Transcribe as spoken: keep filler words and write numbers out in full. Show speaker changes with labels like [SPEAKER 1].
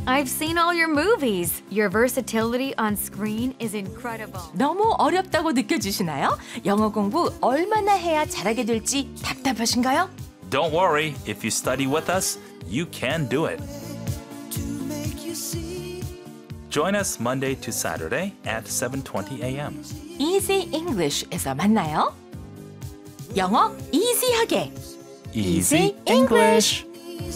[SPEAKER 1] I've seen all your movies. Your versatility on screen is incredible.
[SPEAKER 2] 너무 어렵다고 느껴지시나요? 영어 공부 얼마나 해야 잘하게 될지 답답하신가요?
[SPEAKER 3] Don't worry, if you study with us, you can do it. Join us Monday to Saturday at seven twenty a.m.
[SPEAKER 2] Easy English에서 만나요. 영어 이지하게
[SPEAKER 3] Easy English!